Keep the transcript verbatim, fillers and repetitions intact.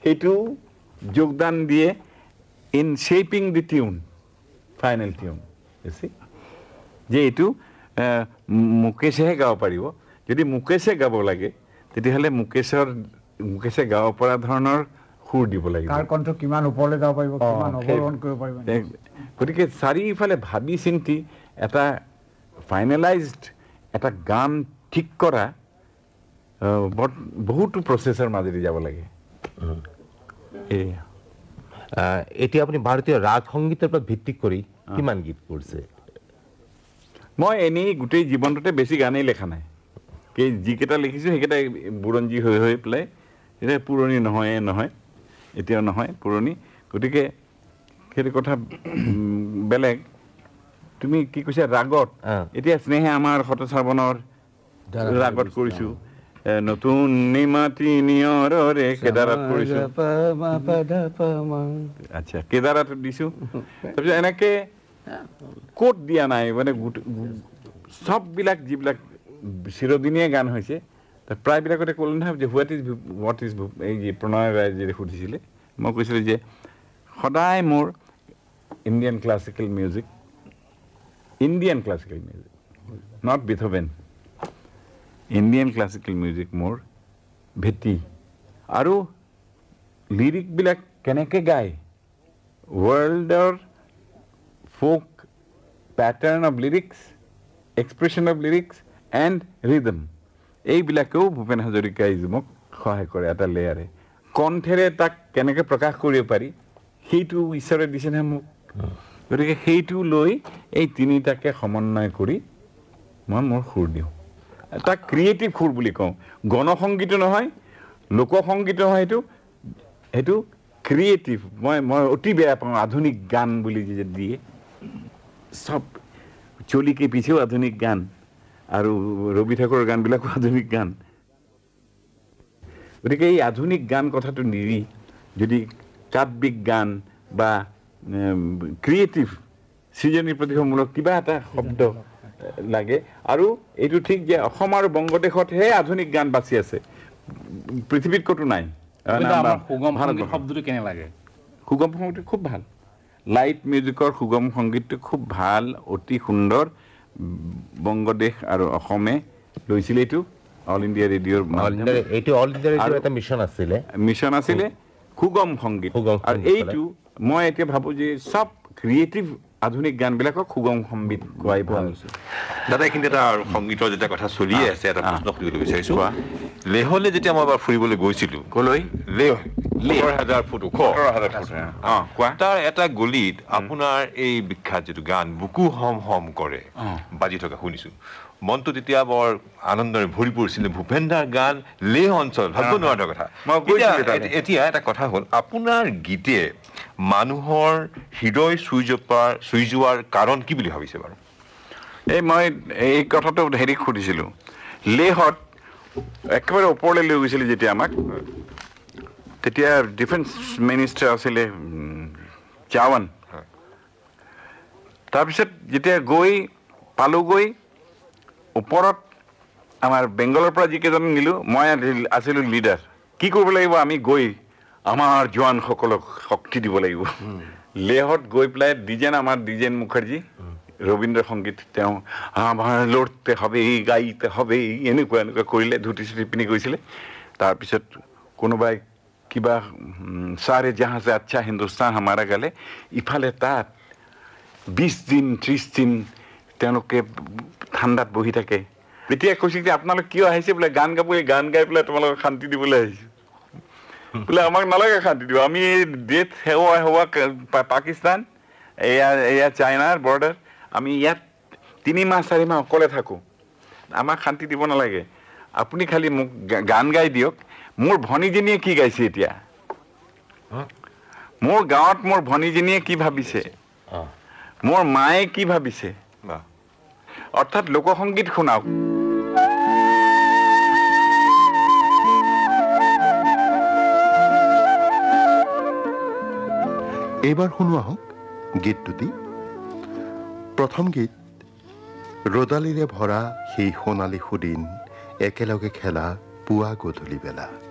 সেইটো যোগদান দিয়ে in shaping the tune final tune যে এইটো মুকেশেহে গাব পাৰিব যদি মুকেশে গাব লাগে তেতিয়াহ'লে মুকেশৰ মুকেশে গাব পৰা ধৰণৰ সুৰ দিব লাগিব কাৰ কণ্ঠ কিমান ওপৰলৈ যাব পাৰিব কিমান অৱৰোহণ কৰিব পাৰিব গতিকে চাৰিওফালে ভাবি চিন্তি এটা ফাইনেলাইজড এটা গান ঠিক কৰা বহুতো প্ৰচেছৰ মাজেদি যাব লাগে এতিয়া আপুনি ভাৰতীয় ৰাগ সংগীতৰ ওপৰত ভিত্তি কৰি কিমান গীত কৰিছে মই এনেই গোটেই জীৱনটোতে বেছি গানেই লেখা নাই কি যিকেইটা লিখিছোঁ সেইকেইটা বুৰঞ্জী হৈ হৈ পেলাই এতিয়া পুৰণি নহয় নহয় এতিয়াও নহয় পুৰণি গতিকে সেইটো কথা বেলেগ তুমি কি কৈছা ৰাগত এতিয়া স্নেহে আমাৰ শত শ্ৰাৱণৰ ৰাগত কৰিছোঁ নতুন নিমাতি নিয়ৰৰে কেদাৰত কৰিছোঁ আচ্ছা কেদাৰত দিছোঁ তাৰপিছত এনেকৈ ক'ত দিয়া নাই মানে চববিলাক যিবিলাক চিৰদিনীয়া গান হৈছে প্ৰায়বিলাকতে ক'লো নহয় যে হোৱাট ইজ হোৱাট ইজ এই যে প্ৰণয় ৰায় যি সুধিছিলে মই কৈছিলোঁ যে সদায় মোৰ Indian classical music Indian classical music not Beethoven Indian classical music মোৰ ভেটি আৰু লিৰিকবিলাক কেনেকৈ গায় ৱৰ্ল্ডৰ folk pattern of lyrics, expression of lyrics and rhythm. এইবিলাকেও Bhupen হাজৰিকাই মোক সহায় কৰে এটা লেয়াৰে কণ্ঠেৰে তাক কেনেকৈ প্ৰকাশ কৰিব পাৰি সেইটো ঈশ্বৰে দিছে নহয় মোক গতিকে সেইটো লৈ এই তিনিটাকে সমন্বয় কৰি মই মোৰ সুৰ দিওঁ এটা ক্ৰিয়েটিভ সুৰ বুলি কওঁ গণসংগীতো নহয় লোকসংগীতো নহয় সেইটো সেইটো ক্ৰিয়েটিভ মই মই অতি বেয়া পাওঁ আধুনিক গান বুলি যে দিয়ে সব চলিকে পিছেও আধুনিক গান আৰু ৰবি ঠাকুৰৰ গানবিলাকো আধুনিক গান গতিকে এই আধুনিক গান কথাটো নিৰি যদি কাব্যিক গান বা ক্ৰিয়েটিভ সৃজনী প্ৰতিভামূলক কিবা এটা শব্দ লাগে আৰু এইটো ঠিক যে অসম আৰু বংগদেশতহে আধুনিক গান বাচি আছে পৃথিৱীত ক'তো নাই সুগম সংগীত শব্দটো কেনে লাগে সুগম সংগীতটো খুব ভাল লাইট মিউজিকৰ সুগম সংগীতটো খুব ভাল অতি সুন্দৰ বংগদেশ আৰু অসমে লৈছিল এইটো অল ইণ্ডিয়া ৰেডিঅ'ৰ এইটো অল ইণ্ডিয়া ৰেডিঅ'ৰ এটা মিছন আছিলে মিছন আছিলে সুগম সংগীত আৰু এইটো মই এতিয়া ভাবোঁ যে চব ক্ৰিয়েটিভ আধুনিক গানবিলাকক সুগম সংগীত গোৱাই পোৱা গৈছে দাদা এইখিনি এটা সংগীতৰ যেতিয়া কথা চলিয়ে আছে এটা প্ৰশ্ন সুধিবলৈ বিচাৰিছোঁ লেহলৈ যেতিয়া মই এবাৰ ফুৰিবলৈ গৈছিলোঁ ক'লৈ লেহ সোতৰ হাজাৰ ফুট ওখ অঁ কোৱা তাৰ এটা গলিত আপোনাৰ এই বিখ্যাত যিটো গান বুকু হম হম কৰে বাজি থকা শুনিছোঁ মনটো তেতিয়া বৰ আনন্দৰে ভৰি পৰিছিলে ভূপেন দাৰ গান লেহ অঞ্চল ভাবিব নোৱাৰা কথা এতিয়া এটা কথা হ'ল আপোনাৰ গীতে মানুহৰ হৃদয় চুই যোৱাৰ চুই যোৱাৰ কাৰণ কি বুলি ভাবিছে বাৰু এই মই এই কথাটো হেৰি সুধিছিলোঁ লেহত একেবাৰে ওপৰলৈ লৈ গৈছিলে যেতিয়া আমাক তেতিয়া ডিফেন্স মিনিষ্টাৰ আছিলে চাৱান তাৰপিছত যেতিয়া গৈ পালোগৈ ওপৰত আমাৰ বেংগলৰ পৰা যিকেইজন নিলোঁ মই আছিলোঁ লিডাৰ কি কৰিব লাগিব আমি গৈ আমাৰ জোৱানসকলক শক্তি দিব লাগিব লেহত গৈ পেলাই ডিজেন আমাৰ ডিজেন মুখাৰ্জী ৰবীন্দ্ৰ সংগীত তেওঁ আমাৰ লড়তে হবে গাইতে হবে এনেকুৱা এনেকুৱা কৰিলে ধুতি চুটি পিন্ধি গৈছিলে তাৰপিছত কোনোবাই কিবা সাৰে জাহাঁ সে আচ্ছা হিন্দুস্তান হামাৰা গালে ইফালে তাত বিছ দিন ত্ৰিছ দিন তেওঁলোকে ঠাণ্ডাত বহি থাকে তেতিয়া কৈছে যে আপোনালোক কিয় আহিছে বোলে গান গাব এই গান গাই পেলাই তোমালোকক শান্তি দিবলৈ আহিছোঁ বোলে আমাক নালাগে শান্তি দিব আমি দেশ সেৱা সেৱা পাকিস্তান এয়া এয়া চাইনাৰ বৰ্ডাৰ আমি ইয়াত তিনি মাহ চাৰি মাহ অকলে থাকোঁ আমাক শান্তি দিব নালাগে আপুনি খালি মোক গান গাই দিয়ক মোৰ ভনীজনীয়ে কি গাইছে এতিয়া মোৰ গাঁৱত মোৰ ভনীজনীয়ে কি ভাবিছে মোৰ মায়ে কি ভাবিছে অৰ্থাৎ লোকসংগীত শুনাওক এইবাৰ শুনো আহক গীত দুটি প্ৰথম গীত ৰ'দালিৰে ভৰা সেই সোণালী সুদিন একেলগে খেলা পুৱা গধূলি বেলা